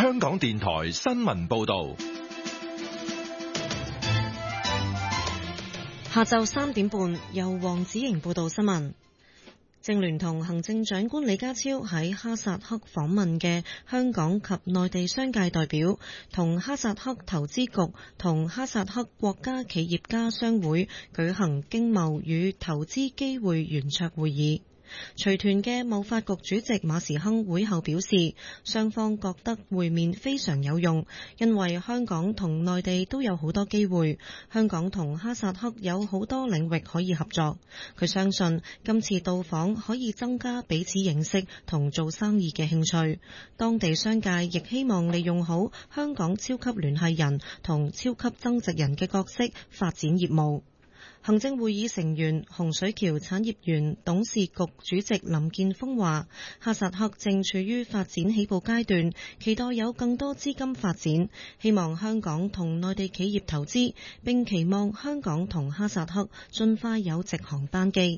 香港電台新聞報道。 下晝3點半，由黃子瑩報道新聞。正聯同行政長官李家超喺哈薩克訪問嘅香港及內地商界代表，同哈薩克投資局同哈薩克國家企業家商會舉行經貿與投資機會圓桌會議。隨團嘅貿發局主席馬時亨會後表示，雙方覺得會面非常有用，因為香港同內地都有好多機會，香港同哈薩克有好多領域可以合作。佢相信今次到訪可以增加彼此認識同做生意嘅興趣。當地商界亦希望利用好香港超級聯繫人同超級增值人嘅角色發展業務。行政會議成員洪水橋產業園董事局主席林健鋒話，哈薩克正處於發展起步階段，期待有更多資金發展，希望香港同內地企業投資，並期望香港同哈薩克盡快有直航班機。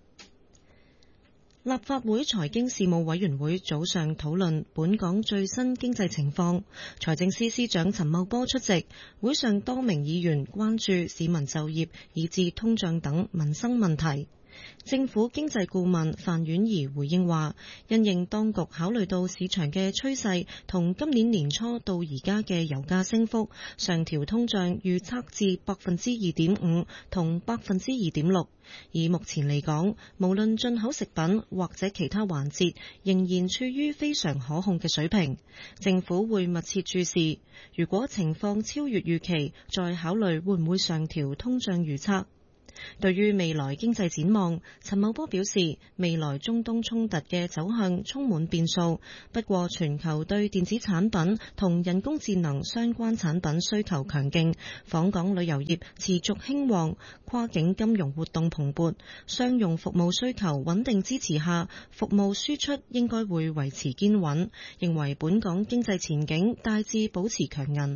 立法會財經事務委員會早上討論本港最新經濟情況，財政司司長陳茂波出席。會上多名議員關注市民就業以至通脹等民生問題。政府經濟顧問范婉儀回應話，因應當局考慮到市場嘅趨勢同今年年初到而家嘅油價升幅，上調通脹預測至 2.5% 同 2.6%。以目前嚟講，無論進口食品或者其他環節，仍然處於非常可控嘅水平。政府會密切注視，如果情況超越預期，再考慮會唔會上調通脹預測。對於未來經濟展望，陳茂波表示，未來中東衝突嘅走向充滿變數，不過全球對電子產品同人工智能相關產品需求強勁，訪港旅遊業持續興旺，跨境金融活動蓬勃，商用服務需求穩定支持下，服務輸出應該會維持堅穩，認為本港經濟前景大致保持強韌。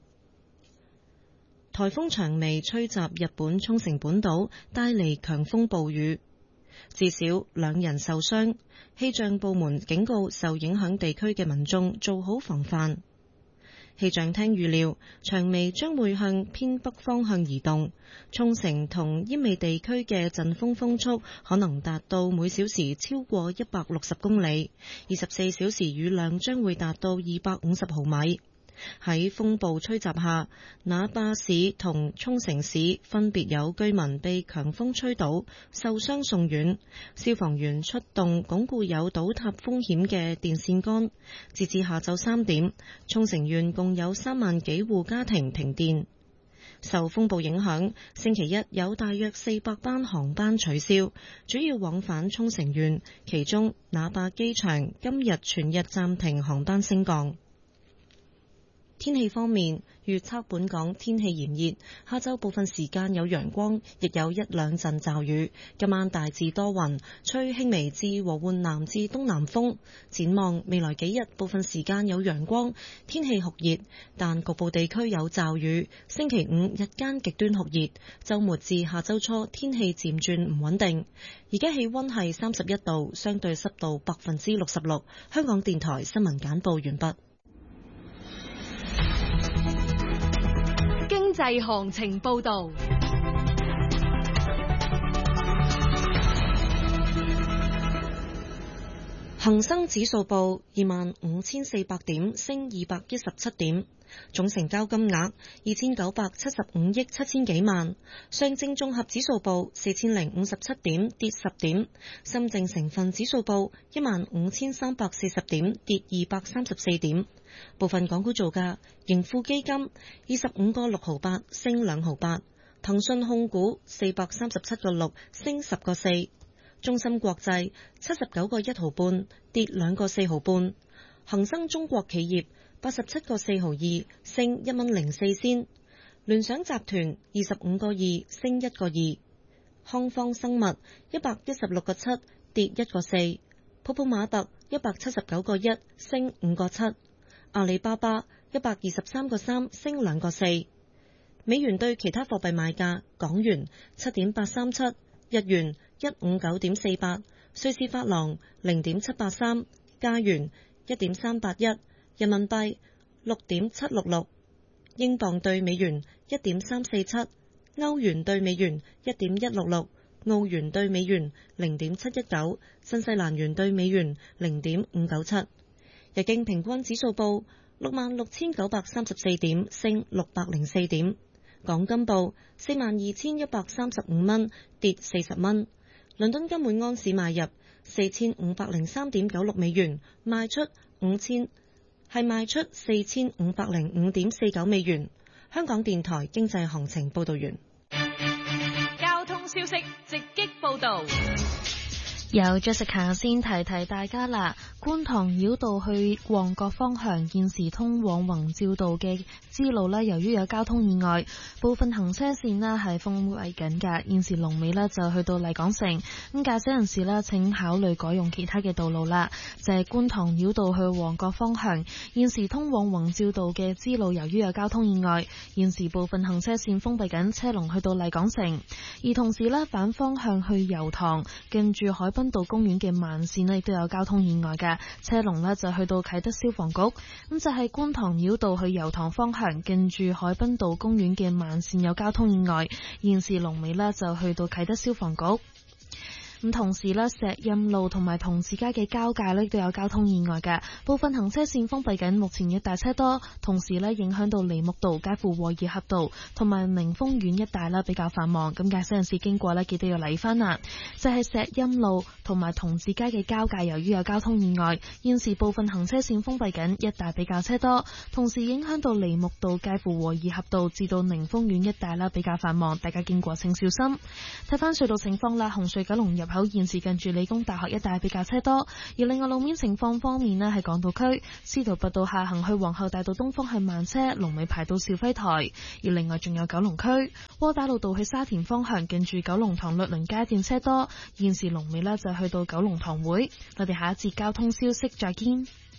颱風長尾吹襲日本沖繩本島，帶嚟強風暴雨，至少2人受傷。氣象部門警告受影響地區嘅民眾做好防範。氣象廳預料，長尾將會向偏北方向移動，沖繩同奄美地區嘅陣風風速可能達到每小時超過160公里，24小時雨量將會達到250毫米。喺風暴吹襲下，那霸市同沖繩市分別有居民被強風吹倒，受傷送院。消防員出動鞏固有倒塌風險嘅電線桿。截至下晝3點，沖繩縣共有3萬幾戶家庭停電。受風暴影響，星期一有大約400班航班取消，主要往返沖繩縣，其中那霸機場今日全日暫停航班升降。天氣方面，預測本港天氣炎熱，下晝部分時間有陽光，亦有1-2陣驟雨。今晚大致多雲，吹輕微至和緩南至東南風。展望未來幾日，部分時間有陽光，天氣酷熱，但局部地區有驟雨。星期5日間極端酷熱，週末至下週初天氣漸轉唔穩定。而家氣溫係31度，相對濕度66%。香港電台新聞簡報完畢。 經濟行情報道。 恒生指數報25,400點，升217點，總成交金額2975億7千幾萬。上證綜合指數報4057點，跌10點。深證成分指數報15,340點，跌234點。部分港股造價：盈富基金25個6毫8，升2毫8；騰訊控股437個6，升10個4；中芯國際79個1毫半，跌2個4毫半；恒生中國企業87個4毫2，升1蚊04仙；聯想集團25個2，升1個2；康方生物116個7，跌1個4；泡泡瑪特179個1，升5個7；阿里巴巴123個3，升2個4。美元對其他貨幣賣價：港元7.837，日元159.48，瑞士法郎0.783，加元1.381，人民幣 6.766，英鎊對美元1.347，歐元對美元1.166，澳元對美元0.719，新西蘭元對美元0.597。日經平均指數報66,934點，升604點。港金報42,135蚊，跌40蚊。倫敦金每安士買入4,503.96美元，賣出4,505.49美元。香港電台經濟行情報道完。 交通消息直擊報道。 有 Jessica 先提提大家啦，觀塘繞道去旺角方向現時通往宏照道嘅支路呢，由於有交通意外，部分行車線呢係封閉緊㗎。現時龍尾呢就去到麗港城，咁駕駛人士呢請考慮改用其他嘅道路啦。就係觀塘繞道去旺角方向現時通往宏照道嘅支路，由於有交通意外，現時部分行車線封閉緊，車龍去到麗港城。而同時呢，反方向去油塘近住海濱道公園嘅慢線呢亦都有交通意外嘅，車龍呢就去到啟德消防局。咁就係觀塘繞道去油塘方向近住海濱道公園嘅慢線有交通意外，現時龍尾呢就去到啟德消防局。咁同時呢，石蔭路同埋同志街嘅交界呢都有交通意外嘅，部分行車線封閉緊，目前一大車多，同時呢影響到梨木道介乎和宜合道同埋寧豐苑一帶啦，比較繁忙。咁駕駛人士經過呢，記得要留意翻啦。就係石蔭路同埋同志街嘅交界，由於有交通意外，現時部分行車線封閉緊，一帶比較車多，同時影響到梨木道介乎和宜合道至到寧豐苑一帶啦，比較繁忙，大家經過請小心。睇翻隧道情況啦，紅隧九龍入口現時近住理工大學一帶比較車多，而另外路面情況方面呢，係港島區司徒拔道下行去皇后大道東方係慢車，龍尾排到肇輝台；而另外仲有九龍區窩打老道去沙田方向近住九龍塘律倫街段車多，現時龍尾呢就去到九龍塘會。我哋下一節交通消息再見。